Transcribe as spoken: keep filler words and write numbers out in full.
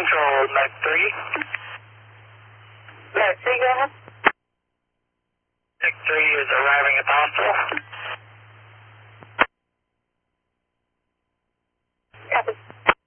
Control, Med three. Med three, go ahead. Med three is arriving at the hospital.